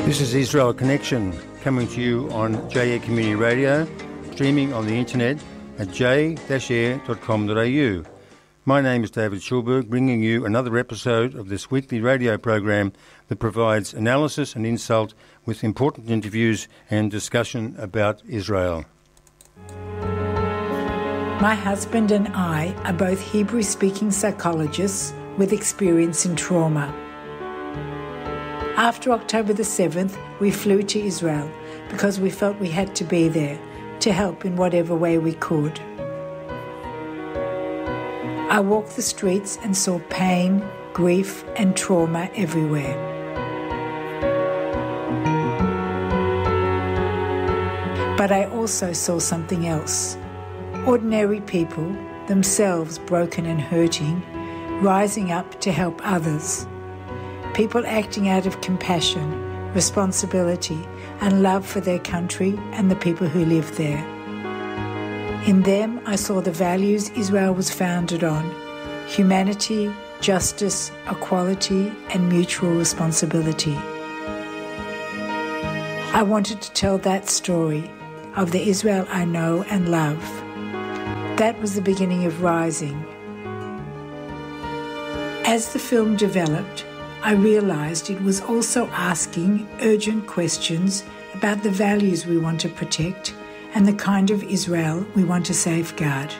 This is Israel Connection, coming to you on J-Air Community Radio, streaming on the internet at j-air.com.au. My name is David Schulberg, bringing you another episode of this weekly radio program that provides analysis and insight with important interviews and discussion about Israel. My husband and I are both Hebrew-speaking psychologists with experience in trauma. After October the 7th, we flew to Israel because we felt we had to be there to help in whatever way we could. I walked the streets and saw pain, grief, and trauma everywhere. But I also saw something else. Ordinary people, themselves broken and hurting, rising up to help others. People acting out of compassion, responsibility, and love for their country and the people who live there. In them, I saw the values Israel was founded on: humanity, justice, equality, and mutual responsibility. I wanted to tell that story of the Israel I know and love. That was the beginning of Rising. As the film developed, I realized it was also asking urgent questions about the values we want to protect and the kind of Israel we want to safeguard.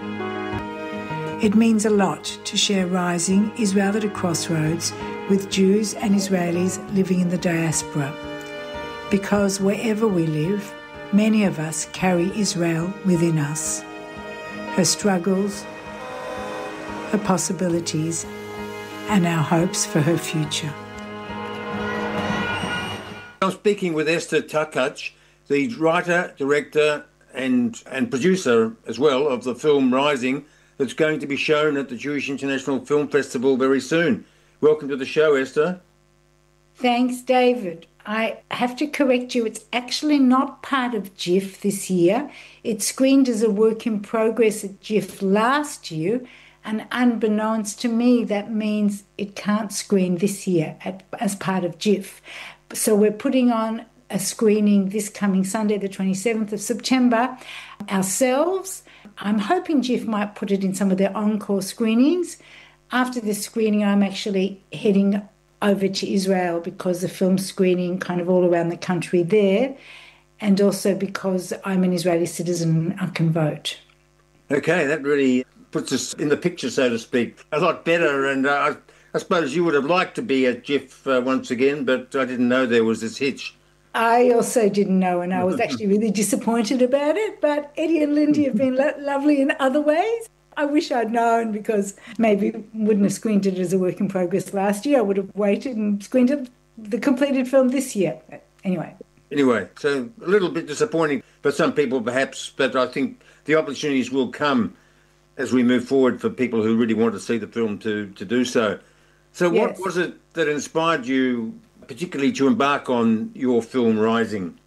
It means a lot to share Rising, Israel at a Crossroads, with Jews and Israelis living in the diaspora, because wherever we live, many of us carry Israel within us, her struggles, her possibilities, and our hopes for her future. I'm speaking with Esther Takach, the writer, director and producer as well of the film Rising, that's going to be shown at the Jewish International Film Festival very soon. Welcome to the show, Esther. Thanks, David. I have to correct you. It's actually not part of JIFF this year. It screened as a work in progress at JIFF last year, and unbeknownst to me, that means it can't screen this year as part of JIFF. So we're putting on a screening this coming Sunday, the 27th of September, ourselves. I'm hoping JIFF might put it in some of their encore screenings. After this screening, I'm actually heading over to Israel because the film's screening kind of all around the country there, and also because I'm an Israeli citizen and I can vote. Okay, that really puts us in the picture, so to speak, a lot better. And I suppose you would have liked to be at JIFF once again, but I didn't know there was this hitch. I also didn't know, and I was actually really disappointed about it. But Eddie and Lindy have been lovely in other ways. I wish I'd known, because maybe wouldn't have screened it as a work in progress last year. I would have waited and screened it, the completed film this year. Anyway, so a little bit disappointing for some people perhaps, but I think the opportunities will come as we move forward for people who really want to see the film to do so. So yes. What was it that inspired you particularly to embark on your film Rising?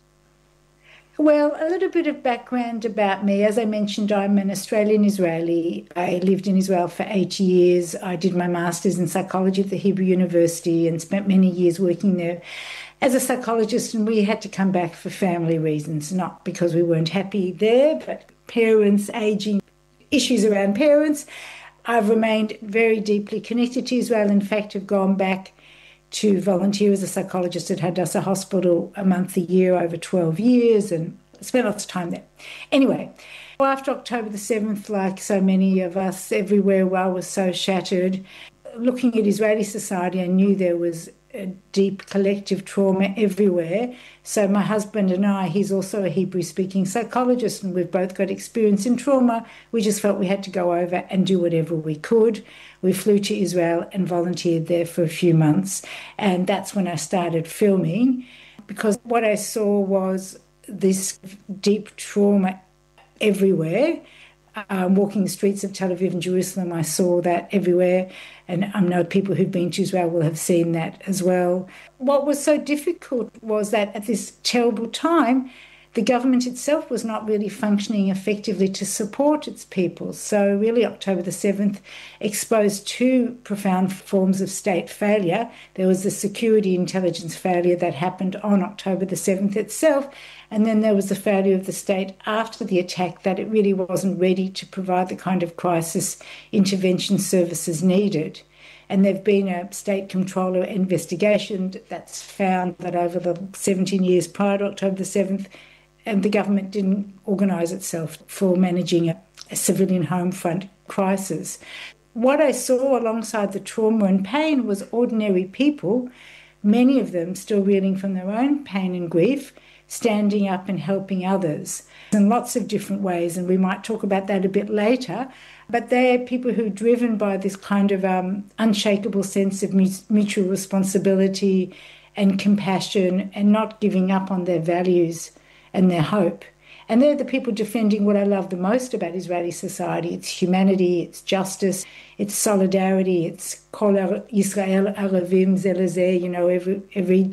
Well, a little bit of background about me. As I mentioned, I'm an Australian Israeli. I lived in Israel for 8 years. I did my master's in psychology at the Hebrew University and spent many years working there as a psychologist, and we had to come back for family reasons, not because we weren't happy there, but parents, aging, issues around parents. I've remained very deeply connected to Israel. In fact, have gone back to volunteer as a psychologist at Hadassah Hospital a month a year over 12 years and spent lots of time there. Anyway, after October the 7th, like so many of us everywhere, was so shattered. Looking at Israeli society, I knew there was a deep collective trauma everywhere. So my husband and I, he's also a Hebrew-speaking psychologist, and we've both got experience in trauma. We just felt we had to go over and do whatever we could. We flew to Israel and volunteered there for a few months. And that's when I started filming, because what I saw was this deep trauma everywhere. Walking the streets of Tel Aviv and Jerusalem, I saw that everywhere. And I know people who've been to Israel will have seen that as well. What was so difficult was that at this terrible time, the government itself was not really functioning effectively to support its people. So really October the 7th exposed two profound forms of state failure. There was the security intelligence failure that happened on October the 7th itself, and then there was the failure of the state after the attack, that it really wasn't ready to provide the kind of crisis intervention services needed. And there've been a state controller investigation that's found that over the 17 years prior to October the 7th, and the government didn't organise itself for managing a civilian home front crisis. What I saw alongside the trauma and pain was ordinary people, many of them still reeling from their own pain and grief, standing up and helping others in lots of different ways. And we might talk about that a bit later. But they're people who are driven by this kind of unshakable sense of mutual responsibility and compassion and not giving up on their values and their hope. And they're the people defending what I love the most about Israeli society. It's humanity, it's justice, it's solidarity, it's Kol Yisrael Aravim Ze Lezeh, every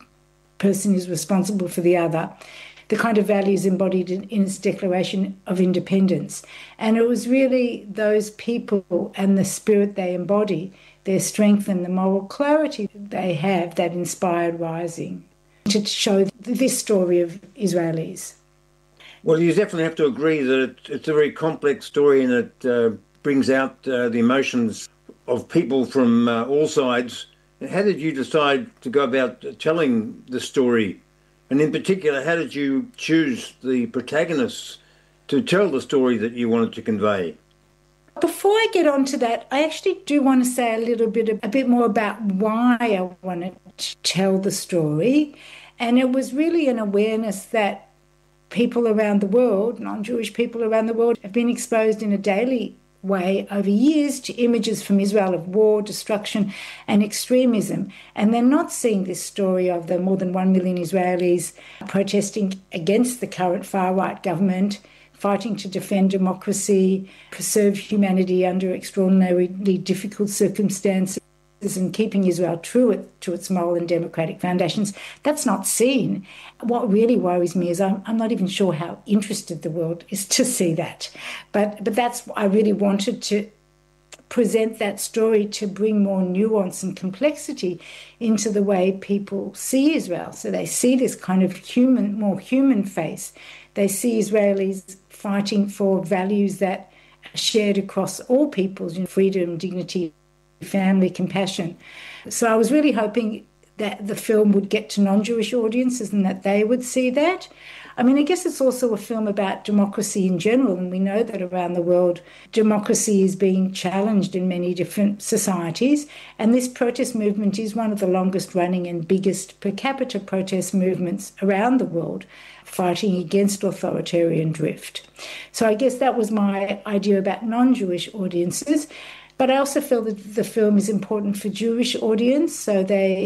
person is responsible for the other. The kind of values embodied in its Declaration of Independence. And it was really those people and the spirit they embody, their strength and the moral clarity they have that inspired Rising to show this story of Israelis. Well, you definitely have to agree that it's a very complex story, and it brings out the emotions of people from all sides. How did you decide to go about telling the story? And in particular, how did you choose the protagonists to tell the story that you wanted to convey? Before I get on to that, I actually do want to say a bit more about why I wanted to tell the story. And it was really an awareness that people around the world, non-Jewish people around the world, have been exposed in a daily way over years to images from Israel of war, destruction, and extremism. And they're not seeing this story of the more than 1 million Israelis protesting against the current far-right government, fighting to defend democracy, preserve humanity under extraordinarily difficult circumstances, and keeping Israel true to its moral and democratic foundations. That's not seen. What really worries me is I'm not even sure how interested the world is to see that. But that's, I really wanted to present that story to bring more nuance and complexity into the way people see Israel. So they see this kind of more human face. They see Israelis fighting for values that are shared across all peoples, freedom, dignity, family, compassion. So I was really hoping that the film would get to non-Jewish audiences and that they would see that. I mean, I guess it's also a film about democracy in general, and we know that around the world, democracy is being challenged in many different societies, and this protest movement is one of the longest running and biggest per capita protest movements around the world, fighting against authoritarian drift. So I guess that was my idea about non-Jewish audiences. But I also feel that the film is important for Jewish audience. So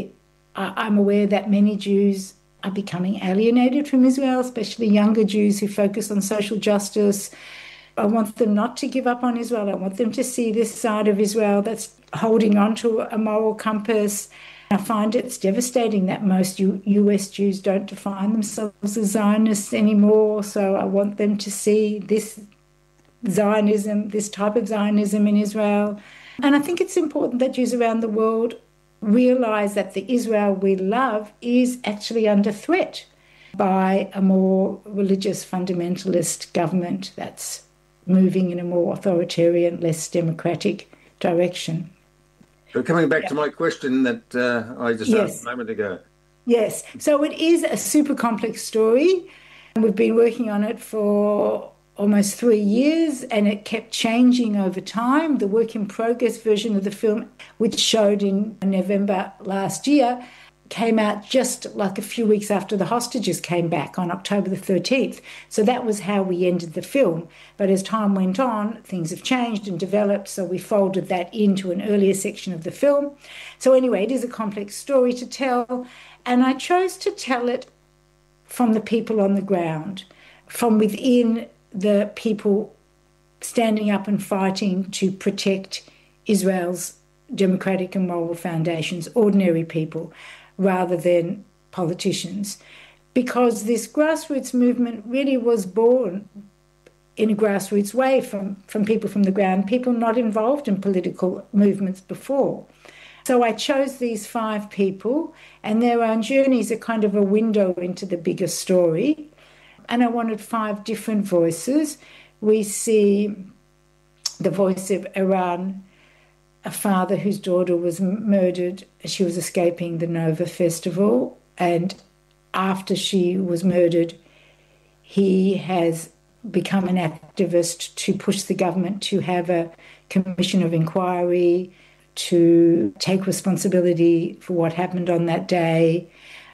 I'm aware that many Jews are becoming alienated from Israel, especially younger Jews who focus on social justice. I want them not to give up on Israel. I want them to see this side of Israel that's holding on to a moral compass. I find it's devastating that most US Jews don't define themselves as Zionists anymore. So I want them to see this Zionism, this type of Zionism in Israel. And I think it's important that Jews around the world realize that the Israel we love is actually under threat by a more religious fundamentalist government that's moving in a more authoritarian, less democratic direction. So coming back to my question that I just asked a moment ago. Yes. So it is a super complex story. We've been working on it for almost 3 years, and it kept changing over time. The work in progress version of the film, which showed in November last year, came out just like a few weeks after the hostages came back on October the 13th. So that was how we ended the film. But as time went on, things have changed and developed, so we folded that into an earlier section of the film. So anyway, it is a complex story to tell, and I chose to tell it from the people on the ground, from within the people standing up and fighting to protect Israel's democratic and moral foundations, ordinary people, rather than politicians. because this grassroots movement really was born in a grassroots way from people from the ground, people not involved in political movements before. So I chose these 5 people, and their own journeys are kind of a window into the bigger story. And I wanted 5 different voices. We see the voice of Iran, a father whose daughter was murdered as she was escaping the Nova Festival. And after she was murdered, he has become an activist to push the government to have a commission of inquiry, to take responsibility for what happened on that day.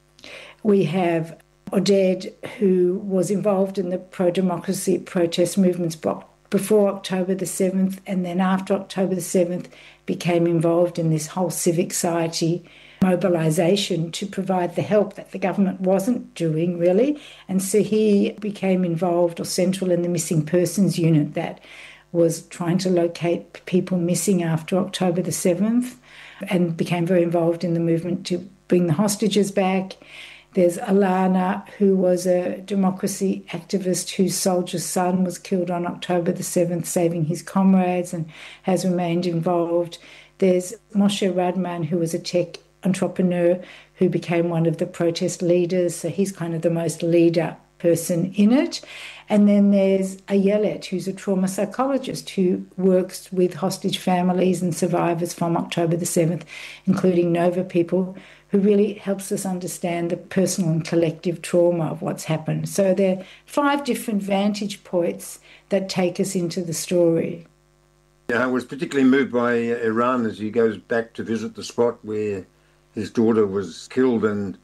We have Oded, who was involved in the pro-democracy protest movements before October the 7th, and then after October the 7th became involved in this whole civic society mobilisation to provide the help that the government wasn't doing, really. And so he became involved or central in the missing persons unit that was trying to locate people missing after October the 7th, and became very involved in the movement to bring the hostages back. There's Alana, who was a democracy activist whose soldier's son was killed on October the 7th, saving his comrades, and has remained involved. There's Moshe Radman, who was a tech entrepreneur who became one of the protest leaders. So he's kind of the most leader person in it. And then there's Ayelet, who's a trauma psychologist who works with hostage families and survivors from October the 7th, including Nova people, who really helps us understand the personal and collective trauma of what's happened. So there are 5 different vantage points that take us into the story. Yeah, I was particularly moved by Iran as he goes back to visit the spot where his daughter was killed, and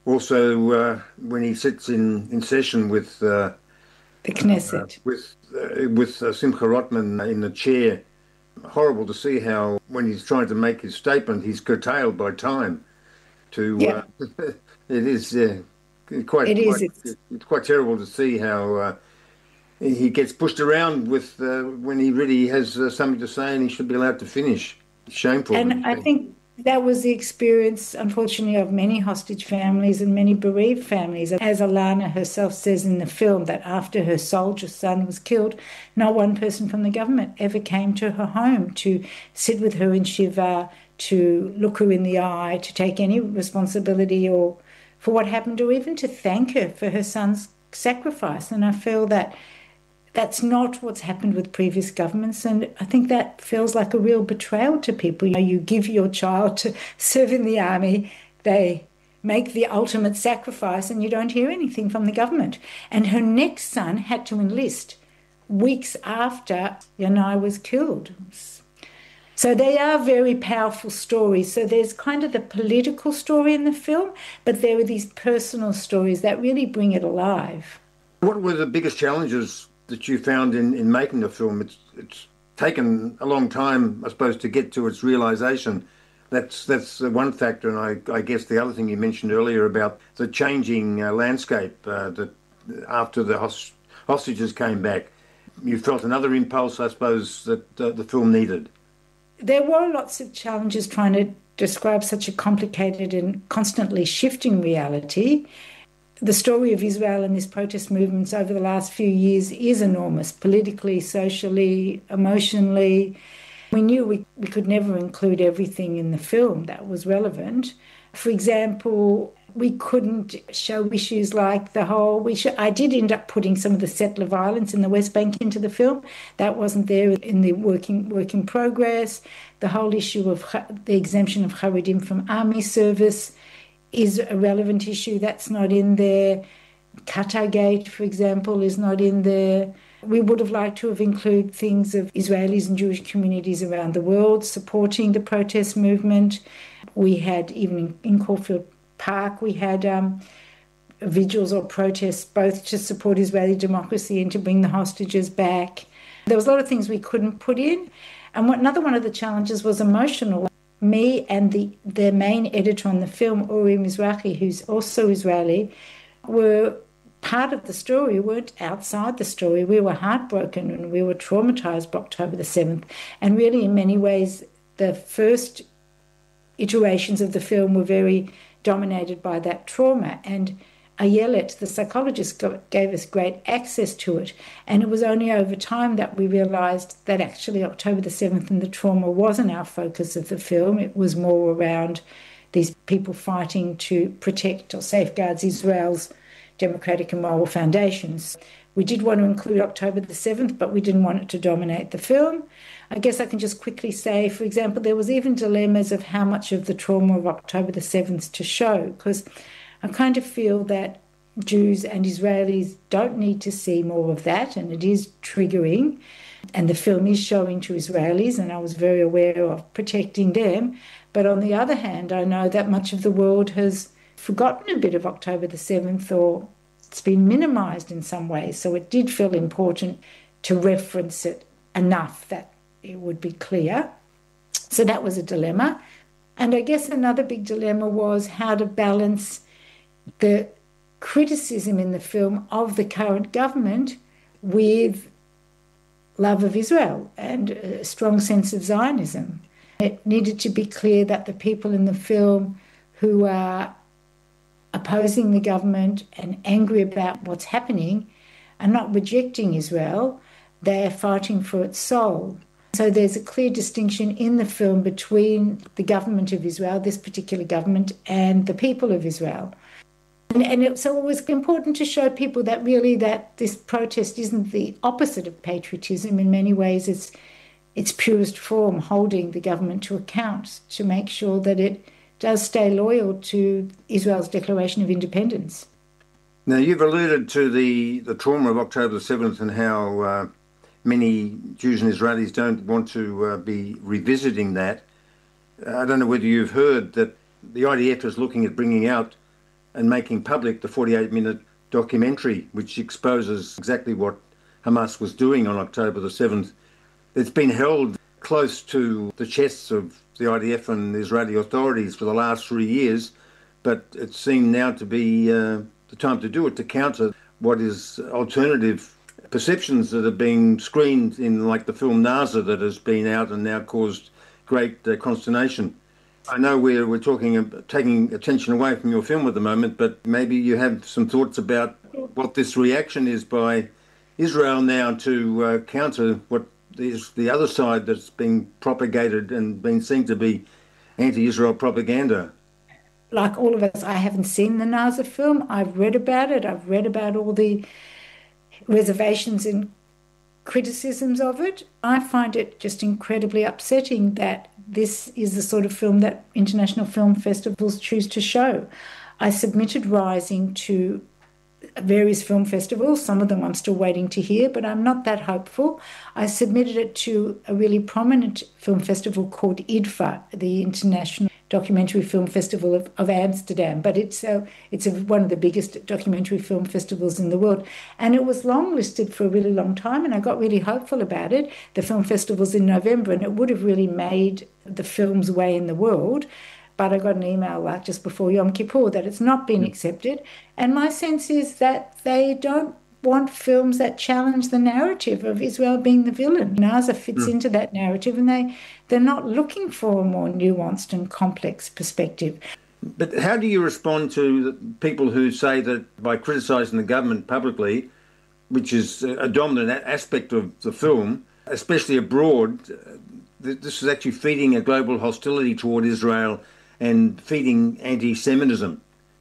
also when he sits in session with the Knesset, with Simcha Rotman in the chair. Horrible to see how, when he's trying to make his statement, he's curtailed by time. It is it's quite terrible to see how he gets pushed around with when he really has something to say and he should be allowed to finish. It's shameful. And I think that was the experience, unfortunately, of many hostage families and many bereaved families. As Alana herself says in the film, that after her soldier's son was killed, not one person from the government ever came to her home to sit with her in Shiva, to look her in the eye, to take any responsibility or for what happened, or even to thank her for her son's sacrifice. And I feel that that's not what's happened with previous governments. And I think that feels like a real betrayal to people. You know, you give your child to serve in the army, they make the ultimate sacrifice, and you don't hear anything from the government. And her next son had to enlist weeks after Yanai was killed. So they are very powerful stories. So there's kind of the political story in the film, but there are these personal stories that really bring it alive. What were the biggest challenges that you found in making the film? It's taken a long time, I suppose, to get to its realisation. That's one factor, and I guess the other thing you mentioned earlier about the changing landscape that after the hostages came back, you felt another impulse, I suppose, that the film needed. There were lots of challenges trying to describe such a complicated and constantly shifting reality. The story of Israel and these protest movements over the last few years is enormous, politically, socially, emotionally. We knew we could never include everything in the film that was relevant. For example, we couldn't show issues like I did end up putting some of the settler violence in the West Bank into the film. That wasn't there in the work in progress. The whole issue of the exemption of Haredim from army service is a relevant issue. That's not in there. Qatar Gate, for example, is not in there. We would have liked to have included things of Israelis and Jewish communities around the world supporting the protest movement. We had, even in Caulfield Park, we had vigils or protests both to support Israeli democracy and to bring the hostages back. There was a lot of things we couldn't put in. And another one of the challenges was emotional. Me and the main editor on the film, Uri Mizrahi, who's also Israeli, were part of the story. We weren't outside the story. We were heartbroken and we were traumatized by October the 7th. And really, in many ways, the first iterations of the film were very dominated by that trauma. And Ayelet, the psychologist, gave us great access to it. And it was only over time that we realised that actually October the 7th and the trauma wasn't our focus of the film. It was more around these people fighting to protect or safeguard Israel's democratic and moral foundations. We did want to include October the 7th, but we didn't want it to dominate the film. I guess I can just quickly say, for example, there was even dilemmas of how much of the trauma of October the 7th to show, because I kind of feel that Jews and Israelis don't need to see more of that, and it is triggering. And the film is showing to Israelis, and I was very aware of protecting them. But on the other hand, I know that much of the world has forgotten a bit of October the 7th, or it's been minimised in some ways. So it did feel important to reference it enough that it would be clear. So that was a dilemma. And I guess another big dilemma was how to balance the criticism in the film of the current government with love of Israel and a strong sense of Zionism. It needed to be clear that the people in the film who are opposing the government and angry about what's happening are not rejecting Israel, they are fighting for its soul. So there's a clear distinction in the film between the government of Israel, this particular government, and the people of Israel. So it was important to show people that really that this protest isn't the opposite of patriotism. In many ways, it's its purest form, holding the government to account to make sure that it does stay loyal to Israel's declaration of independence. Now, you've alluded to the trauma of October the 7th and how many Jews and Israelis don't want to be revisiting that. I don't know whether you've heard that the IDF is looking at bringing out and making public the 48-minute documentary, which exposes exactly what Hamas was doing on October the 7th. It's been held close to the chests of the IDF and the Israeli authorities for the last 3 years, but it seemed now to be the time to do it, to counter what is alternative perceptions that are being screened in, like the film Naza that has been out and now caused great consternation. I know we're taking attention away from your film at the moment, but maybe you have some thoughts about what this reaction is by Israel now to counter what is the other side that's being propagated and being seen to be anti-Israel propaganda. Like all of us, I haven't seen the Naza film. I've read about it. I've read about all the reservations and criticisms of it. I find it just incredibly upsetting that this is the sort of film that international film festivals choose to show. I submitted Rising to various film festivals. Some of them I'm still waiting to hear, but I'm not that hopeful. I submitted it to a really prominent film festival called IDFA, the International Documentary Film Festival of Amsterdam, but it's one of the biggest documentary film festivals in the world. And it was longlisted for a really long time, and I got really hopeful about it. The film festival's in November, and it would have really made the film's way in the world. But I got an email just before Yom Kippur that it's not been accepted. And my sense is that they don't want films that challenge the narrative of Israel being the villain. Naza fits into that narrative, and they're not looking for a more nuanced and complex perspective. But how do you respond to people who say that by criticising the government publicly, which is a dominant aspect of the film, especially abroad, this is actually feeding a global hostility toward Israel and feeding anti-Semitism?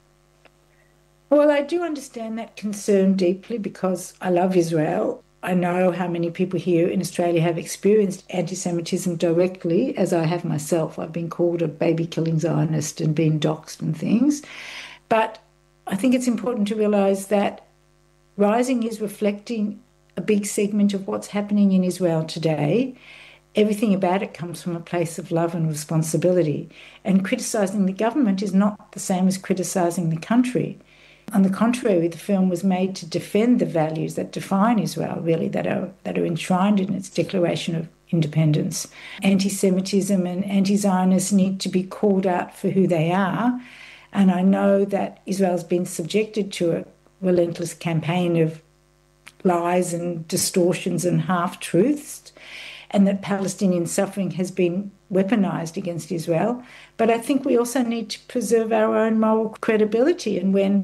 Well, I do understand that concern deeply because I love Israel. I know how many people here in Australia have experienced anti-Semitism directly, as I have myself. I've been called a baby-killing Zionist and been doxxed and things. But I think it's important to realise that Rising is reflecting a big segment of what's happening in Israel today. Everything about it comes from a place of love and responsibility. And criticising the government is not the same as criticising the country. On the contrary, the film was made to defend the values that define Israel, really, that are enshrined in its Declaration of Independence. Anti-Semitism and anti-Zionists need to be called out for who they are. And I know that Israel's been subjected to a relentless campaign of lies and distortions and half-truths, and that Palestinian suffering has been weaponized against Israel. But I think we also need to preserve our own moral credibility. And when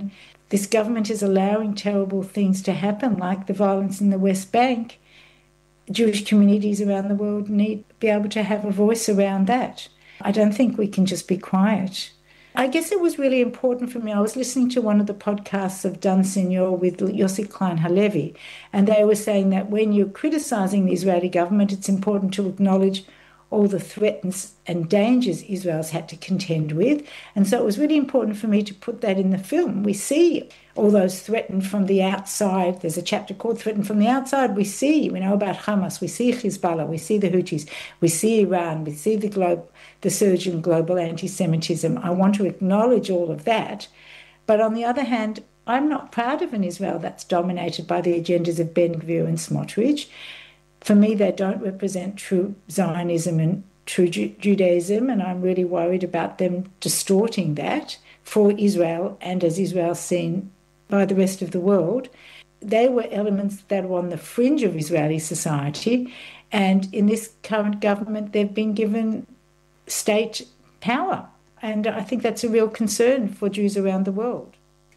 this government is allowing terrible things to happen, like the violence in the West Bank, Jewish communities around the world need to be able to have a voice around that. I don't think we can just be quiet. I guess it was really important for me. I was listening to one of the podcasts of Dan Senior with Yossi Klein Halevi, and they were saying that when you're criticizing the Israeli government, it's important to acknowledge all the threats and dangers Israel's had to contend with. And so it was really important for me to put that in the film. We see all those threatened from the outside. There's a chapter called Threatened from the Outside. We know about Hamas, we see Hezbollah, we see the Houthis, we see Iran, we see the surge in global anti-Semitism. I want to acknowledge all of that. But on the other hand, I'm not proud of an Israel that's dominated by the agendas of Ben-Gvir and Smotrich. For me, they don't represent true Zionism and true Judaism, and I'm really worried about them distorting that for Israel and as Israel's seen by the rest of the world. They were elements that were on the fringe of Israeli society, and in this current government, they've been given state power, and I think that's a real concern for Jews around the world.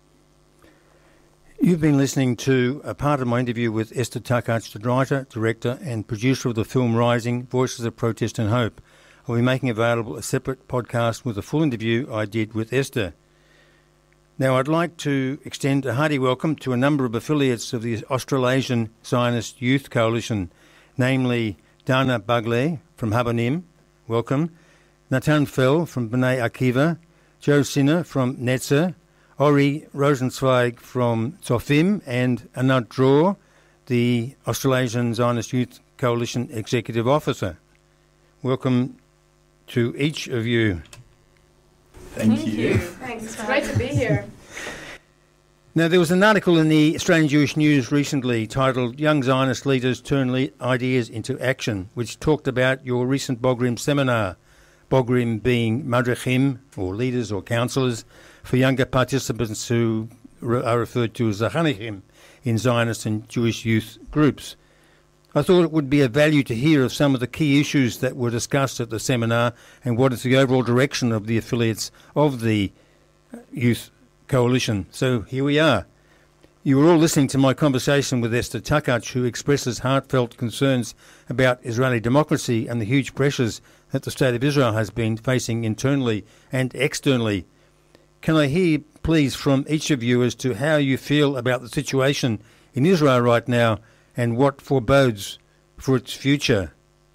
You've been listening to a part of my interview with Esther Takac, the writer, director and producer of the film Rising, Voices of Protest and Hope. I'll be making available a separate podcast with a full interview I did with Esther. Now, I'd like to extend a hearty welcome to a number of affiliates of the Australasian Zionist Youth Coalition, namely Dana Bagley from Habonim, welcome, Natan Fell from B'nai Akiva, Joe Sinner from Netzer, Ori Rosenzweig from Tzofim, and Anand Dror, the Australasian Zionist Youth Coalition Executive Officer. Welcome to each of you. Thank you. Thanks. It's great to be here. Now, there was an article in the Australian Jewish News recently titled Young Zionist Leaders Turn Ideas into Action, which talked about your recent Bogrim seminar, Bogrim being madrechim, or leaders or counsellors, for younger participants who are referred to as Zachanichim in Zionist and Jewish youth groups. I thought it would be of value to hear of some of the key issues that were discussed at the seminar and what is the overall direction of the affiliates of the Youth Coalition. So here we are. You were all listening to my conversation with Esther Takac, who expresses heartfelt concerns about Israeli democracy and the huge pressures that the State of Israel has been facing internally and externally. Can I hear, please, from each of you as to how you feel about the situation in Israel right now and what forebodes for its future?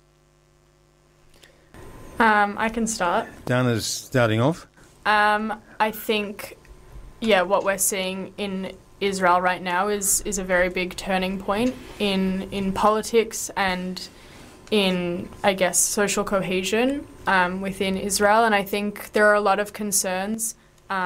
I can start. Dana's starting off. I think, what we're seeing in Israel right now is a very big turning point in politics and in, I guess, social cohesion within Israel. And I think there are a lot of concerns.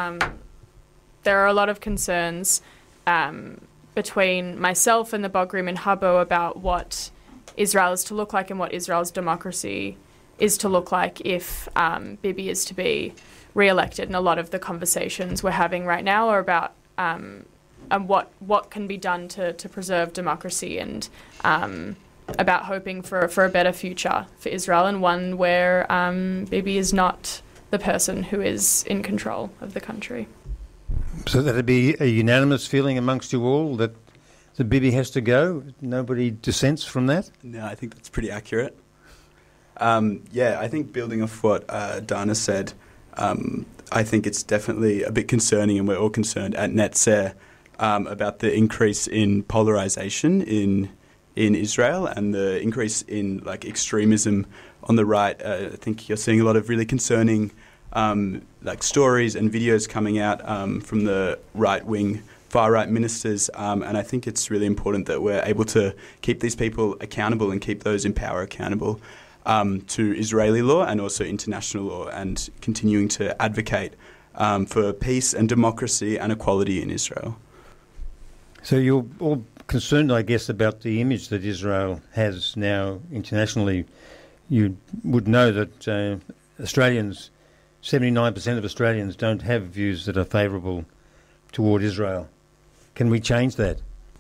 Between myself and the Bogrim and Habo about what Israel is to look like and what Israel's democracy is to look like if Bibi is to be re-elected. And a lot of the conversations we're having right now are about what can be done to preserve democracy and about hoping for a better future for Israel, and one where Bibi is not the person who is in control of the country. So that'd be a unanimous feeling amongst you all that the Bibi has to go? Nobody dissents from that? No, I think that's pretty accurate. I think building off what Dana said, I think it's definitely a bit concerning, and we're all concerned at Netzer about the increase in polarization in Israel and the increase in extremism on the right. I think you're seeing a lot of really concerning stories and videos coming out from the right-wing, far-right ministers, and I think it's really important that we're able to keep these people accountable and keep those in power accountable to Israeli law and also international law, and continuing to advocate for peace and democracy and equality in Israel. So you're all concerned, I guess, about the image that Israel has now internationally. You would know that Australians, 79% of Australians don't have views that are favourable toward Israel. Can we change that?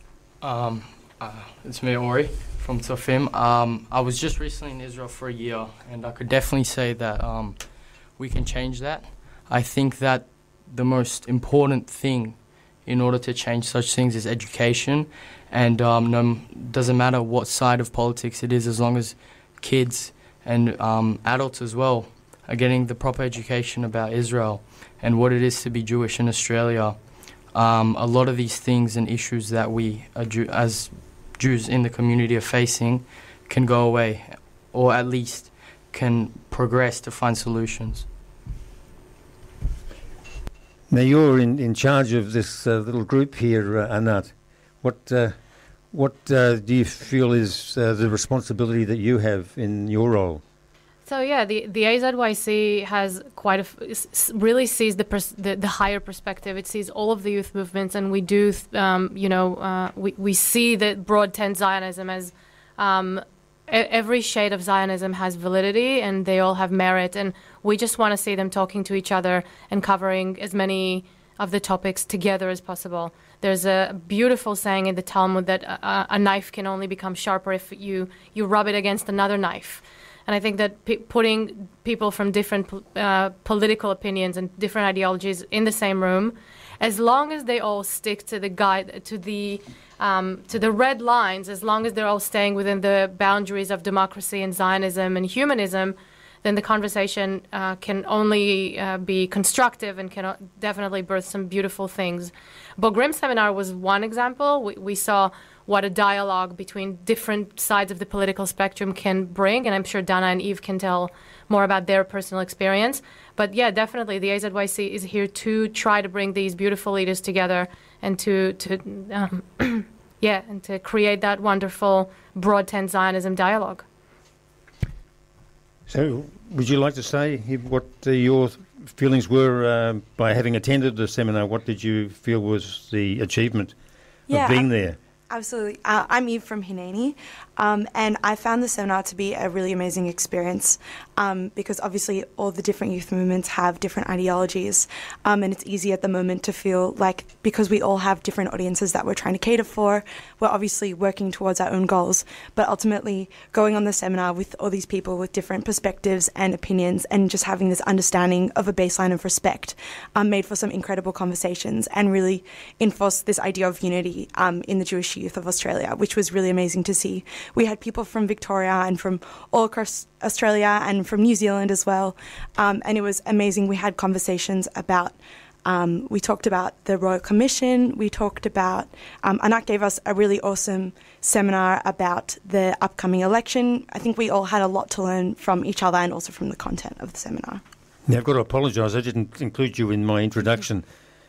It's me, Ori, from Tzofim. I was just recently in Israel for a year, and I could definitely say that we can change that. I think that the most important thing in order to change such things is education. And doesn't matter what side of politics it is, as long as kids and adults as well are getting the proper education about Israel and what it is to be Jewish in Australia. A lot of these things and issues that we as Jews in the community are facing can go away, or at least can progress to find solutions. Now you're in charge of this little group here, Anat. What do you feel is the responsibility that you have in your role? So yeah, the AZYC has really sees the higher perspective. It sees all of the youth movements, and we do, we see that broad tent Zionism as every shade of Zionism has validity, and they all have merit, and we just want to see them talking to each other and covering as many of the topics together as possible. There's a beautiful saying in the Talmud that a knife can only become sharper if you rub it against another knife. And I think that putting people from different political opinions and different ideologies in the same room, as long as they all stick to the red lines, as long as they're all staying within the boundaries of democracy and Zionism and humanism, then the conversation can only be constructive and can definitely birth some beautiful things. Bogrim Seminar was one example. We saw what a dialogue between different sides of the political spectrum can bring, and I'm sure Dana and Eve can tell more about their personal experience. But yeah, definitely the AZYC is here to try to bring these beautiful leaders together and to create that wonderful broad tent Zionism dialogue. So, would you like to say what your feelings were by having attended the seminar? What did you feel was the achievement of being there? Absolutely. I'm Eve from Hineni, and I found the seminar to be a really amazing experience because obviously all the different youth movements have different ideologies, and it's easy at the moment to feel like because we all have different audiences that we're trying to cater for, we're obviously working towards our own goals, but ultimately going on the seminar with all these people with different perspectives and opinions and just having this understanding of a baseline of respect made for some incredible conversations and really enforced this idea of unity in the Jewish youth of Australia, which was really amazing to see. We had people from Victoria and from all across Australia and from New Zealand as well, and it was amazing. We had conversations about, we talked about the Royal Commission, we talked about, Anat gave us a really awesome seminar about the upcoming election. I think we all had a lot to learn from each other and also from the content of the seminar. Now, I've got to apologise, I didn't include you in my introduction.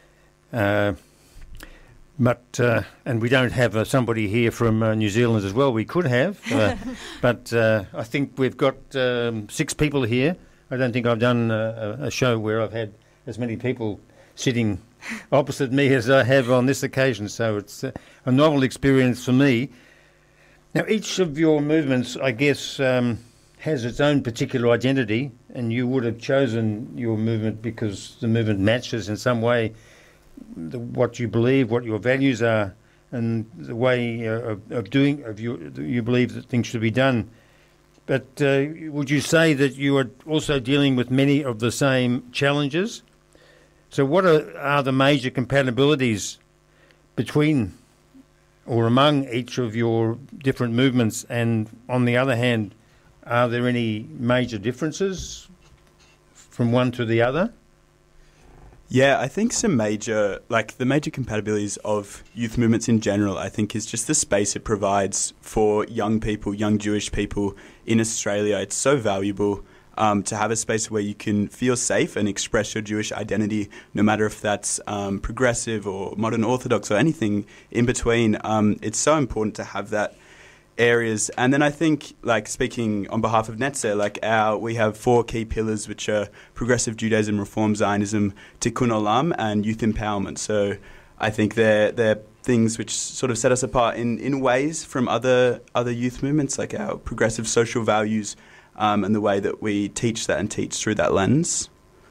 But and we don't have somebody here from New Zealand as well. We could have, but I think we've got 6 people here. I don't think I've done a show where I've had as many people sitting opposite me as I have on this occasion. So it's a novel experience for me. Now, each of your movements, I guess, has its own particular identity, and you would have chosen your movement because the movement matches in some way what you believe, what your values are, and the way you believe that things should be done. But would you say that you are also dealing with many of the same challenges? So what are the major compatibilities between or among each of your different movements? And on the other hand, are there any major differences from one to the other? Yeah, I think the major compatibilities of youth movements in general, I think, is just the space it provides for young people, young Jewish people in Australia. It's so valuable to have a space where you can feel safe and express your Jewish identity, no matter if that's progressive or modern Orthodox or anything in between. It's so important to have that areas. And then I think, speaking on behalf of Netzer, we have 4 key pillars, which are progressive Judaism, Reform Zionism, Tikkun Olam, and youth empowerment. So I think they're things which sort of set us apart in ways from other youth movements, like our progressive social values and the way that we teach that and teach through that lens.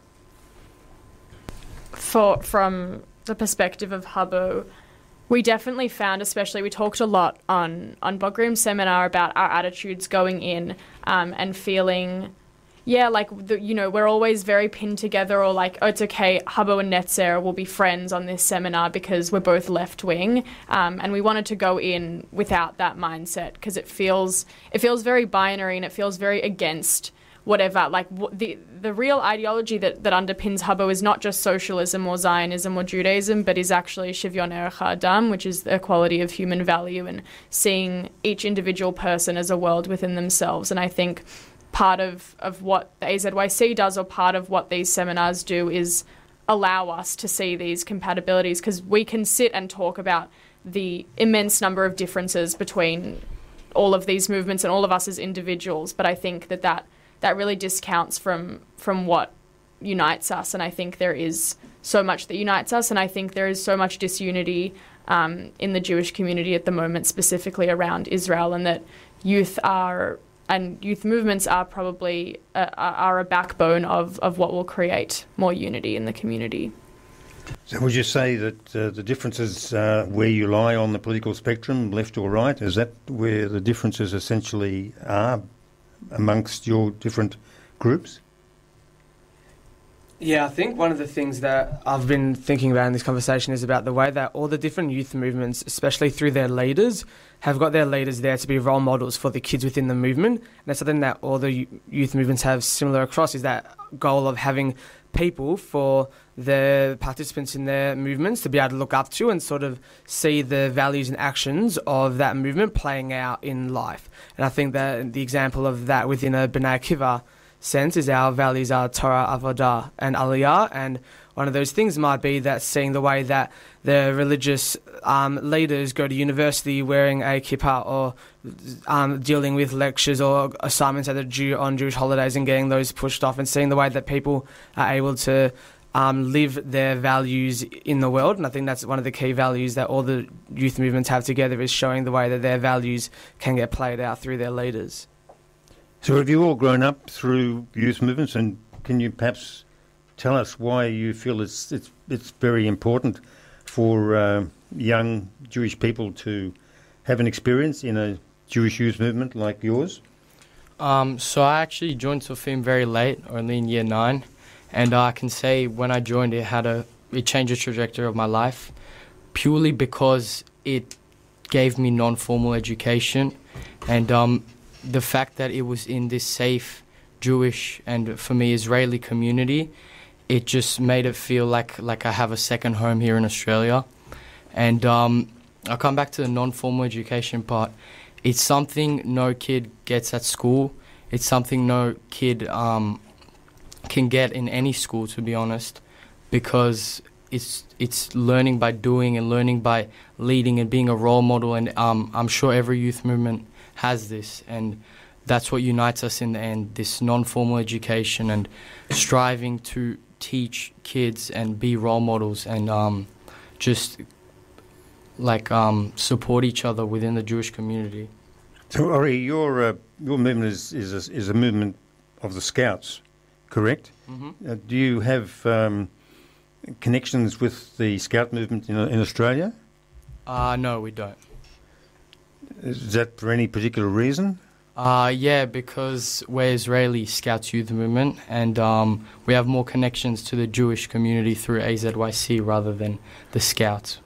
From the perspective of Habbo, we definitely found, especially, we talked a lot on Bogrim's seminar about our attitudes going in and feeling, Yeah, like, we're always very pinned together, or like, oh, it's okay, Habbo and Netzer will be friends on this seminar because we're both left-wing. And we wanted to go in without that mindset, because it feels very binary, and it feels very against whatever. Like, the real ideology that underpins Habbo is not just socialism or Zionism or Judaism, but is actually Shivyon Erech HaAdam, which is the equality of human value and seeing each individual person as a world within themselves. And I think part of what the AZYC does, or part of what these seminars do, is allow us to see these compatibilities, because we can sit and talk about the immense number of differences between all of these movements and all of us as individuals. But I think that really discounts from what unites us. And I think there is so much that unites us, and I think there is so much disunity in the Jewish community at the moment, specifically around Israel, and that youth movements are probably are a backbone of what will create more unity in the community. So would you say that the differences where you lie on the political spectrum, left or right, is that where the differences essentially are amongst your different groups? Yeah, I think one of the things that I've been thinking about in this conversation is about the way that all the different youth movements, especially through their leaders, have got their leaders there to be role models for the kids within the movement. And that's something that all the youth movements have similar across, is that goal of having people for the participants in their movements to be able to look up to and sort of see the values and actions of that movement playing out in life. And I think that the example of that within a B'nai Akiva sense is our values are Torah, Avodah and Aliyah, and one of those things might be that seeing the way that the religious leaders go to university wearing a kippah, or dealing with lectures or assignments on Jewish holidays and getting those pushed off, and seeing the way that people are able to live their values in the world. And I think that's one of the key values that all the youth movements have together, is showing the way that their values can get played out through their leaders. So have you all grown up through youth movements, and can you perhaps tell us why you feel it's very important for young Jewish people to have an experience in a Jewish youth movement like yours? So I actually joined Tzofim very late, only in year 9, and I can say when I joined it changed the trajectory of my life, purely because it gave me non-formal education, and the fact that it was in this safe Jewish and, for me, Israeli community, it just made it feel like I have a second home here in Australia. And I'll come back to the non-formal education part. It's something no kid gets at school. It's something no kid can get in any school, to be honest, because it's learning by doing and learning by leading and being a role model. And I'm sure every youth movement has this, and that's what unites us in the end, this non-formal education and striving to teach kids and be role models, and just support each other within the Jewish community. So Ori, your movement is a movement of the Scouts, correct? Mm-hmm. Do you have connections with the Scout movement in Australia? No, we don't. Is that for any particular reason? Yeah, because we're Israeli Scouts Youth Movement, and we have more connections to the Jewish community through AZYC rather than the Scouts.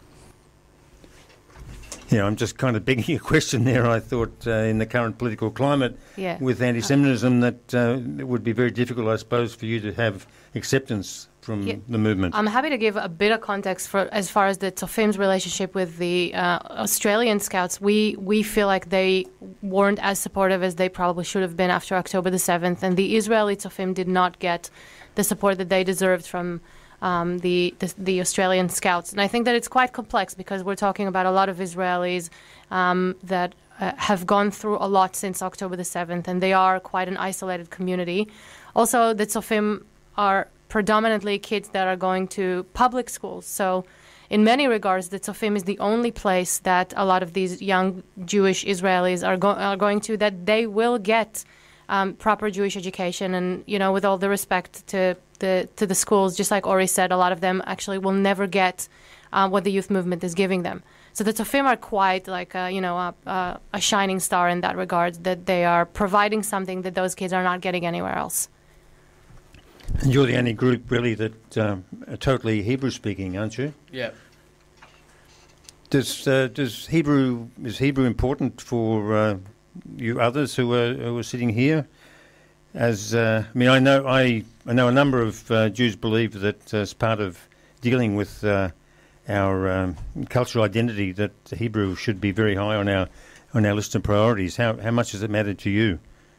Yeah, I'm just kind of begging a question there. I thought in the current political climate with anti-Semitism that it would be very difficult, I suppose, for you to have acceptance from the movement. I'm happy to give a bit of context for as far as the Tzofim's relationship with the Australian Scouts. We feel like they weren't as supportive as they probably should have been after October the 7th, and the Israeli Tzofim did not get the support that they deserved from the Australian Scouts. And I think that it's quite complex, because we're talking about a lot of Israelis that have gone through a lot since October the 7th, and they are quite an isolated community. Also, the Tzofim are predominantly kids that are going to public schools. So in many regards, the Tzofim is the only place that a lot of these young Jewish Israelis are going to, that they will get proper Jewish education. And, with all the respect to the schools, just like Ori said, a lot of them actually will never get what the youth movement is giving them. So the Tzofim are quite like a shining star in that regard, that they are providing something that those kids are not getting anywhere else. And you're the only group really that are totally Hebrew-speaking, aren't you? Yeah. Is Hebrew important for you others who are sitting here? I know a number of Jews believe that as part of dealing with our cultural identity, that Hebrew should be very high on our list of priorities. How much does it matter to you?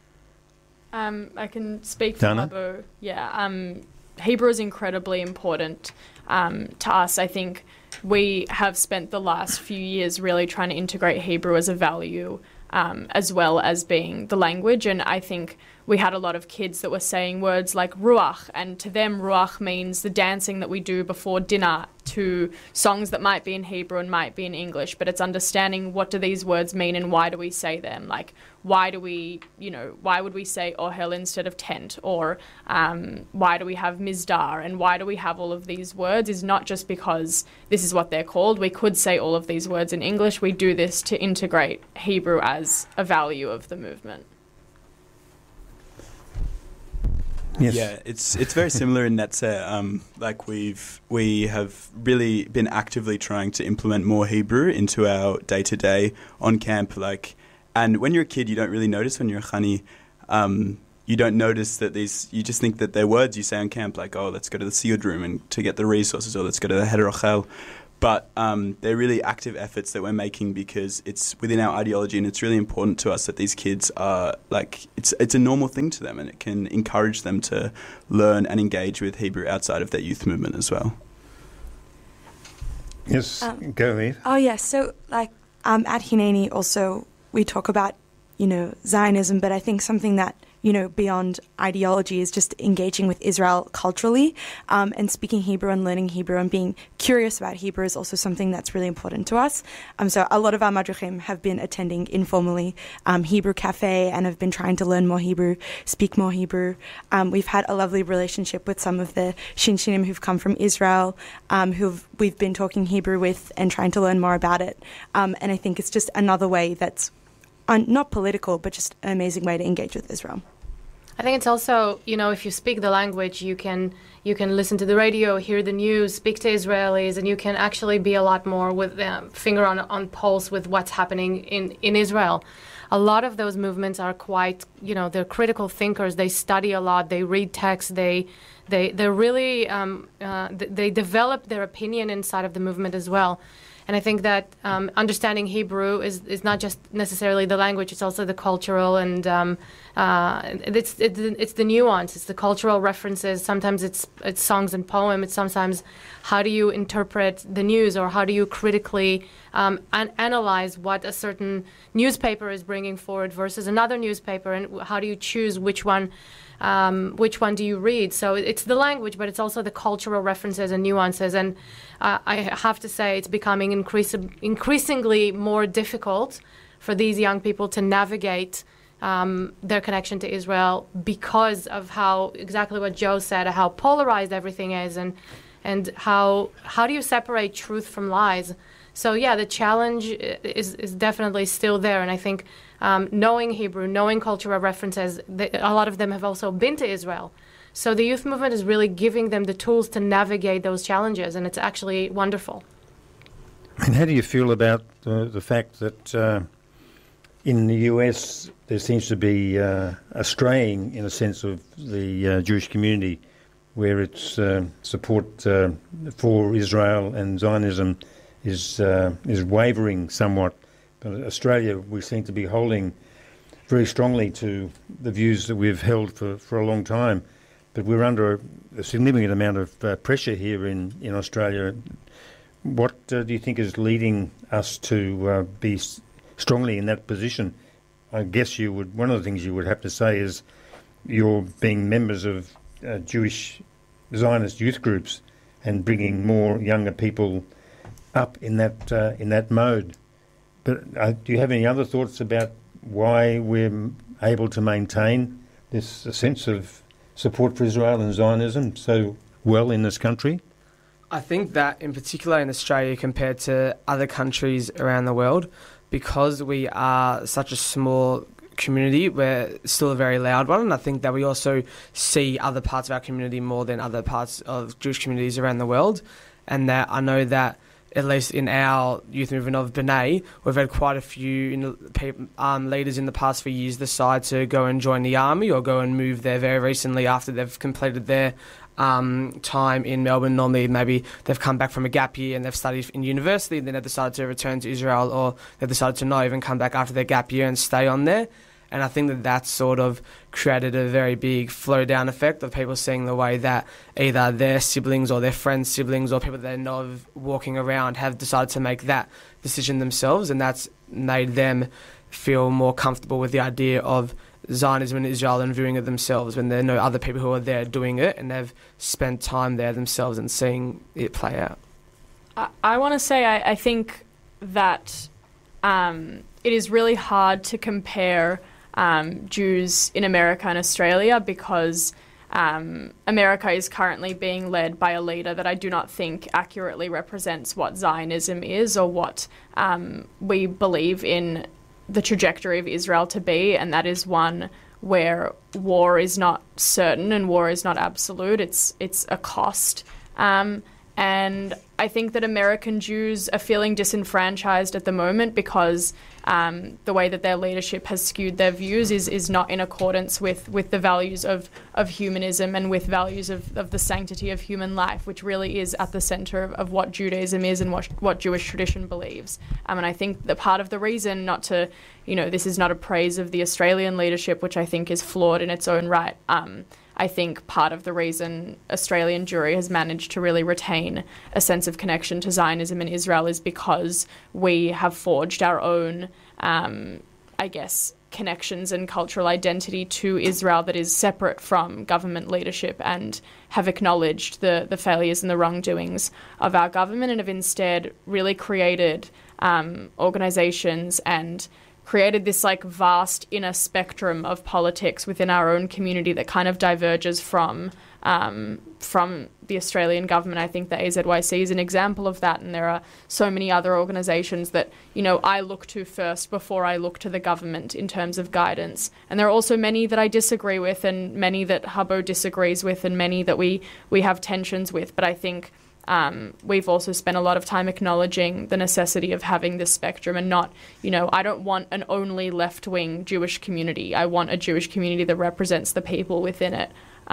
I can speak for Dana? Abu. Yeah, Hebrew is incredibly important to us. I think we have spent the last few years really trying to integrate Hebrew as a value, as well as being the language. And I think we had a lot of kids that were saying words like ruach, and to them ruach means the dancing that we do before dinner to songs that might be in Hebrew and might be in English, but it's understanding what do these words mean and why do we say them? Like, why would we say ohel instead of tent? Or why do we have mizdar? And why do we have all of these words is not just because this is what they're called. We could say all of these words in English. We do this to integrate Hebrew as a value of the movement. Yes. Yeah, it's very similar in Netzer. Like we have really been actively trying to implement more Hebrew into our day-to-day on camp. And when you're a kid, you don't really notice. When you're a chani, you don't notice that you just think that they're words you say on camp, like, oh, let's go to the Siyud room and to get the resources, or let's go to the Heder Ochel. But they're really active efforts that we're making because it's within our ideology, and it's really important to us that these kids are it's a normal thing to them, and it can encourage them to learn and engage with Hebrew outside of their youth movement as well. Yes, go ahead. Oh, yes. So, at Hineni also, we talk about, Zionism, but I think something that, beyond ideology is just engaging with Israel culturally, and speaking Hebrew and learning Hebrew and being curious about Hebrew is also something that's really important to us. So a lot of our madrichim have been attending informally Hebrew Cafe and have been trying to learn more Hebrew, speak more Hebrew. We've had a lovely relationship with some of the Shinshinim who've come from Israel, we've been talking Hebrew with and trying to learn more about it. And I think it's just another way that's not political, but just an amazing way to engage with Israel. I think it's also, if you speak the language, you can listen to the radio, hear the news, speak to Israelis, and you can actually be a lot more with finger on pulse with what's happening in Israel. A lot of those movements are quite, they're critical thinkers. They study a lot. They read texts. They're really they develop their opinion inside of the movement as well. And I think that understanding Hebrew is not just necessarily the language; it's also the cultural and it's the nuance, it's the cultural references. Sometimes it's songs and poems. It's sometimes how do you interpret the news, or how do you critically analyze what a certain newspaper is bringing forward versus another newspaper, and how do you choose which one do you read? So it's the language, but it's also the cultural references and nuances. And I have to say it's becoming increasingly more difficult for these young people to navigate their connection to Israel because of how, exactly what Joe said, how polarized everything is, and how do you separate truth from lies? So yeah, the challenge is definitely still there. And I think knowing Hebrew, knowing cultural references, a lot of them have also been to Israel. So the youth movement is really giving them the tools to navigate those challenges, and it's actually wonderful. And how do you feel about the fact that in the US there seems to be a straying, in a sense, of the Jewish community, where its support for Israel and Zionism is wavering somewhat? But Australia, we seem to be holding very strongly to the views that we've held for a long time. But we're under a significant amount of pressure here in Australia. What do you think is leading us to be strongly in that position? I guess one of the things you would have to say is you're being members of Jewish Zionist youth groups and bringing more younger people up in that mode. But do you have any other thoughts about why we're able to maintain this sense of support for Israel and Zionism so well in this country? I think that in particular in Australia compared to other countries around the world, because we are such a small community, we're still a very loud one, and I think that we also see other parts of our community more than other parts of Jewish communities around the world, and that I know that at least in our youth movement of B'nai, we've had quite a few leaders in the past few years decide to go and join the army or go and move there very recently after they've completed their time in Melbourne. Normally maybe they've come back from a gap year and they've studied in university, and then they've decided to return to Israel, or they've decided to not even come back after their gap year and stay on there. And I think that that's sort of created a very big flow-down effect of people seeing the way that either their siblings or their friends' siblings or people they know of walking around have decided to make that decision themselves, and that's made them feel more comfortable with the idea of Zionism in Israel and viewing it themselves when there are no other people who are there doing it and they've spent time there themselves and seeing it play out. I want to say I think that it is really hard to compare Jews in America and Australia because America is currently being led by a leader that I do not think accurately represents what Zionism is or what we believe in the trajectory of Israel to be, and that is one where war is not certain and war is not absolute. It's a cost. And I think that American Jews are feeling disenfranchised at the moment because the way that their leadership has skewed their views is not in accordance with the values of humanism and with values of the sanctity of human life, which really is at the center of what Judaism is and what Jewish tradition believes. And I think that part of the reason this is not a praise of the Australian leadership, which I think is flawed in its own right. I think part of the reason Australian Jewry has managed to really retain a sense of connection to Zionism in Israel is because we have forged our own, connections and cultural identity to Israel that is separate from government leadership and have acknowledged the failures and the wrongdoings of our government and have instead really created organisations and created this vast inner spectrum of politics within our own community that kind of diverges from the Australian government. I think the AZYC is an example of that, and there are so many other organisations that I look to first before I look to the government in terms of guidance. And there are also many that I disagree with, and many that Hubbo disagrees with, and many that we have tensions with. But I think we've also spent a lot of time acknowledging the necessity of having this spectrum and not, I don't want an only left-wing Jewish community. I want a Jewish community that represents the people within it.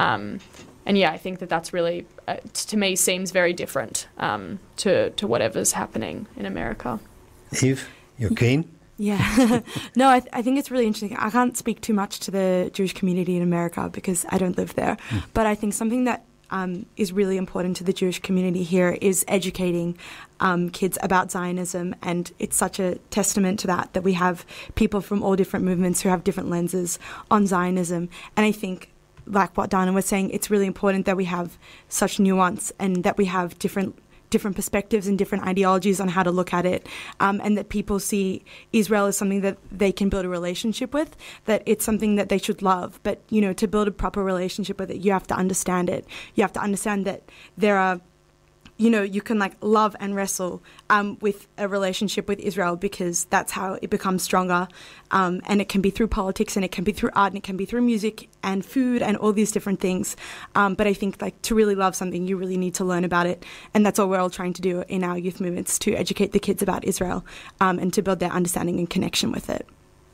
I think that's really, to me, seems very different to whatever's happening in America. Eve, you're keen? Yeah. No, I think it's really interesting. I can't speak too much to the Jewish community in America because I don't live there. But I think something that is really important to the Jewish community here is educating kids about Zionism, and it's such a testament to that we have people from all different movements who have different lenses on Zionism. And I think, like what Dana was saying, it's really important that we have such nuance and that we have different perspectives and different ideologies on how to look at it, and that people see Israel as something that they can build a relationship with, that it's something that they should love. But, to build a proper relationship with it, you have to understand it. You have to understand that there are, you can love and wrestle with a relationship with Israel, because that's how it becomes stronger. And it can be through politics, and it can be through art, and it can be through music and food and all these different things. But I think to really love something, you really need to learn about it. And that's all we're all trying to do in our youth movements, to educate the kids about Israel and to build their understanding and connection with it.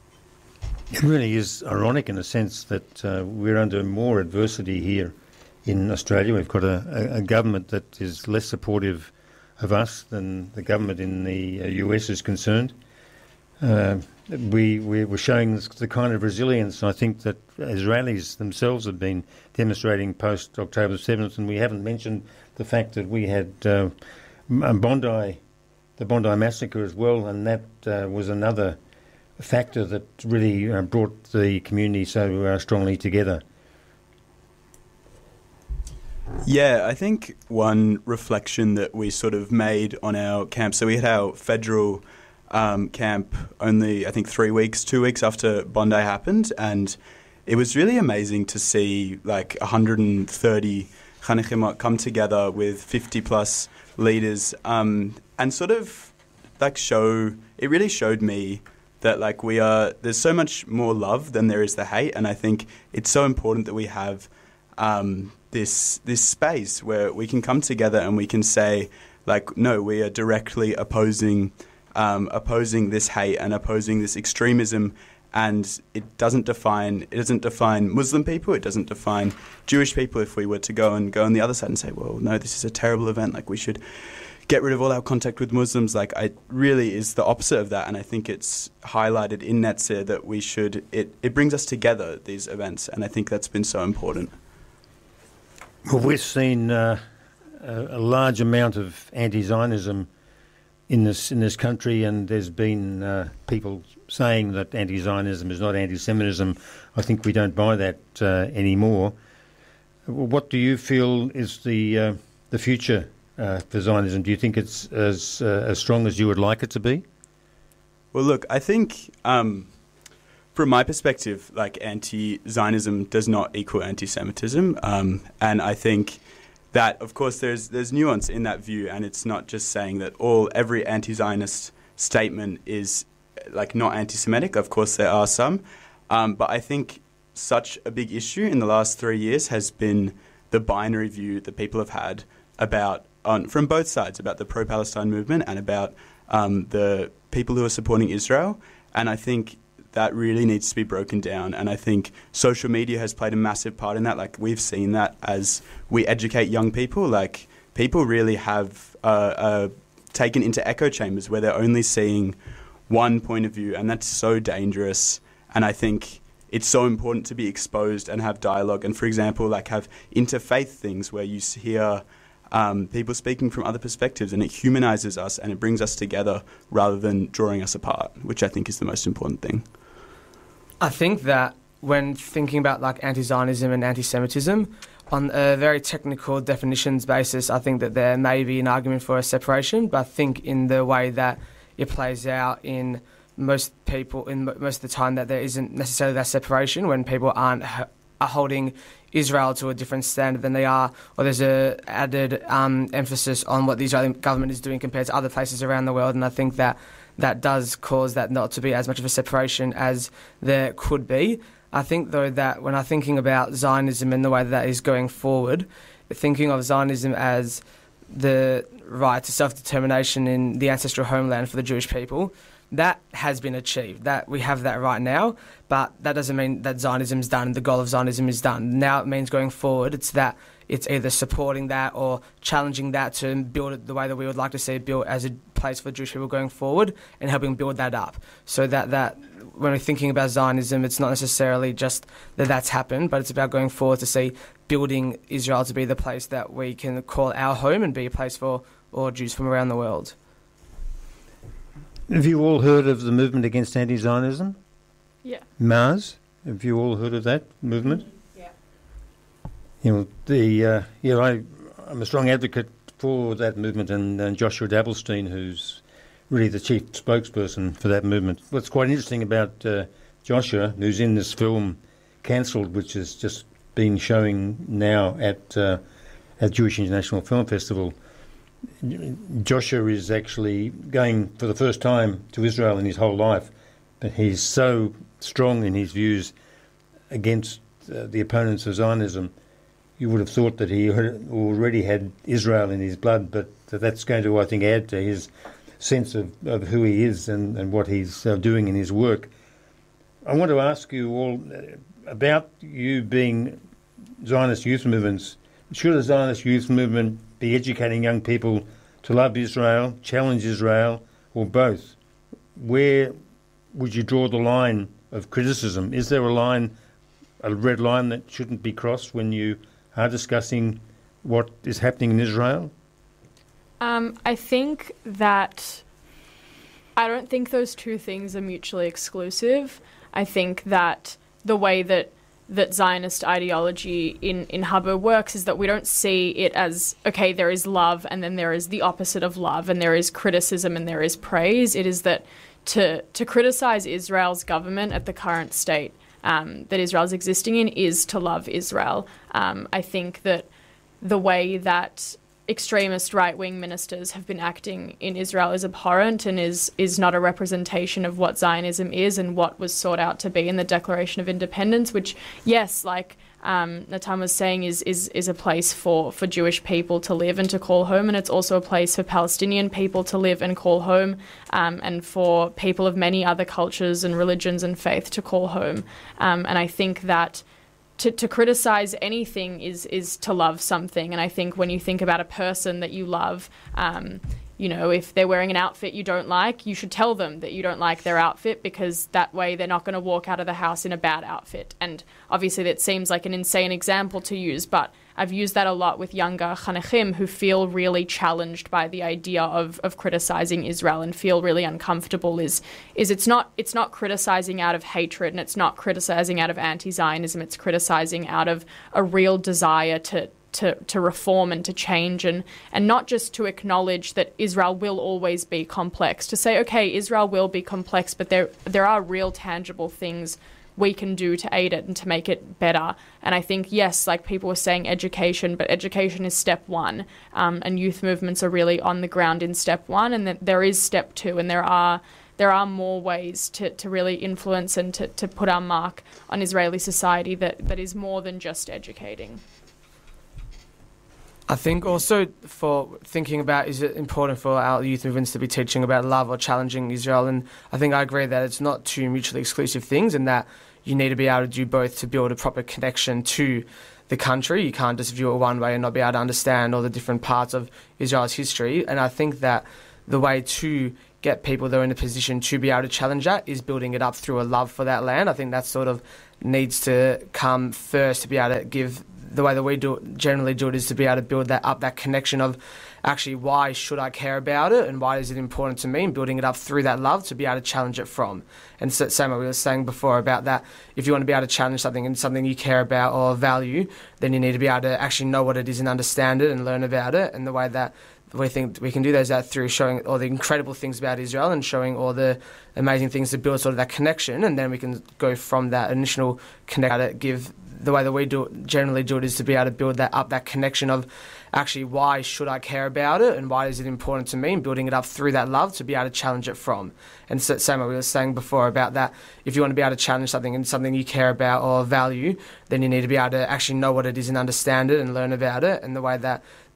It really is ironic in a sense that we're under more adversity here in Australia. We've got a government that is less supportive of us than the government in the US is concerned. We're showing the kind of resilience I think that Israelis themselves have been demonstrating post-October 7th, and we haven't mentioned the fact that we had the Bondi massacre as well, and that was another factor that really brought the community so strongly together. Yeah, I think one reflection that we sort of made on our camp, so we had our federal camp only, I think, 2 weeks after Bondi happened, and it was really amazing to see 130 Chanechimot come together with 50 plus leaders and sort of it really showed me that like there's so much more love than there is the hate, and I think it's so important that we have this space where we can come together and we can say, like, no, we are directly opposing this hate and opposing this extremism, and it doesn't define Muslim people, it doesn't define Jewish people. If we were to go on the other side and say, well, no, this is a terrible event, like we should get rid of all our contact with Muslims, like it really is the opposite of that. And I think it's highlighted in Netzer that we should, it brings us together, these events, and I think that's been so important. Well, we've seen a large amount of anti-Zionism in this country, and there's been people saying that anti-Zionism is not anti-Semitism. I think we don't buy that anymore. What do you feel is the future for Zionism? Do you think it's as strong as you would like it to be? Well, look, I think from my perspective, like anti-Zionism does not equal anti-Semitism, and I think that, of course, there's nuance in that view, and it's not just saying that every anti-Zionist statement is like not anti-Semitic. Of course, there are some, but I think such a big issue in the last 3 years has been the binary view that people have had from both sides about the pro-Palestine movement and about the people who are supporting Israel, and I think that really needs to be broken down. And I think social media has played a massive part in that. Like, we've seen that as we educate young people, like people really have taken into echo chambers where they're only seeing one point of view, and that's so dangerous. And I think it's so important to be exposed and have dialogue, and, for example, like have interfaith things where you hear people speaking from other perspectives, and it humanizes us and it brings us together rather than drawing us apart, which I think is the most important thing. I think that when thinking about like anti-Zionism and anti-Semitism, on a very technical definitions basis, I think that there may be an argument for a separation, but I think in the way that it plays out in most people, in most of the time, that there isn't necessarily that separation when people are holding Israel to a different standard than they are, or there's a added emphasis on what the Israeli government is doing compared to other places around the world, and I think that does cause that not to be as much of a separation as there could be. I think, though, that when I'm thinking about Zionism and the way that is going forward, thinking of Zionism as the right to self-determination in the ancestral homeland for the Jewish people, that has been achieved. That we have that right now, but that doesn't mean that Zionism is done, the goal of Zionism is done. Now it means going forward, it's either supporting that or challenging that to build it the way that we would like to see it built as a place for Jewish people going forward, and helping build that up. So that when we're thinking about Zionism, it's not necessarily just that's happened, but it's about going forward to see building Israel to be the place that we can call our home and be a place for all Jews from around the world. Have you all heard of the movement against anti-Zionism? Yeah. Mars? Have you all heard of that movement? Yeah. I'm a strong advocate for that movement, and Joshua Dabblestein, who's really the chief spokesperson for that movement. What's quite interesting about Joshua, who's in this film Cancelled, which has just been showing now at Jewish International Film Festival, Joshua is actually going for the first time to Israel in his whole life, but he's so strong in his views against the opponents of Zionism. You would have thought that he already had Israel in his blood, but that's going to, I think, add to his sense of who he is and what he's doing in his work. I want to ask you all about you being Zionist youth movements. Should a Zionist youth movement be educating young people to love Israel, challenge Israel, or both? Where would you draw the line of criticism? Is there a red line that shouldn't be crossed when you are discussing what is happening in Israel? I think that I don't think those two things are mutually exclusive. I think that the way that Zionist ideology in Habbo works is that we don't see it as, okay, there is love and then there is the opposite of love and there is criticism and there is praise. It is that to criticize Israel's government at the current state that Israel is existing in is to love Israel. I think that the way that extremist right-wing ministers have been acting in Israel is abhorrent and is not a representation of what Zionism is and what was sought out to be in the Declaration of Independence, which, yes, like Natan was saying, is a place for Jewish people to live and to call home, and it's also a place for Palestinian people to live and call home, and for people of many other cultures and religions and faith to call home. And I think that to criticize anything is to love something. And I think when you think about a person that you love, if they're wearing an outfit you don't like, you should tell them that you don't like their outfit, because that way they're not going to walk out of the house in a bad outfit. And obviously that seems like an insane example to use, but I've used that a lot with younger chanechim who feel really challenged by the idea of criticizing Israel and feel really uncomfortable. It's not criticizing out of hatred, and it's not criticizing out of anti-Zionism. It's criticizing out of a real desire to reform and to change, and not just to acknowledge that Israel will always be complex. To say, okay, Israel will be complex, but there are real tangible things we can do to aid it and to make it better. And I think, yes, like people were saying, education, but education is step one, and youth movements are really on the ground in step one, and that there is step two, and there are more ways to really influence and to put our mark on Israeli society that is more than just educating. I think also for thinking about, is it important for our youth movements to be teaching about love or challenging Israel? And I think I agree that it's not two mutually exclusive things, and that you need to be able to do both to build a proper connection to the country. You can't just view it one way and not be able to understand all the different parts of Israel's history. And I think that the way to get people that are in a position to be able to challenge that is building it up through a love for that land. I think that sort of needs to come first to be able to give. The way that we generally do it is to be able to build that connection of actually why should I care about it and why is it important to me, and building it up through that love to be able to challenge it from. And so, same what we were saying before about that, if you want to be able to challenge something and something you care about or value, then you need to be able to actually know what it is and understand it and learn about it. And the way that we think we can do that through showing all the incredible things about Israel and showing all the amazing things to build sort of that connection, and then we can go from that initial connection. The way that we generally do it is to be able to build that connection of actually why should I care about it and why is it important to me, and building it up through that love to be able to challenge it from. And so, same what we were saying before about that, if you want to be able to challenge something and something you care about or value, then you need to be able to actually know what it is and understand it and learn about it. And the way that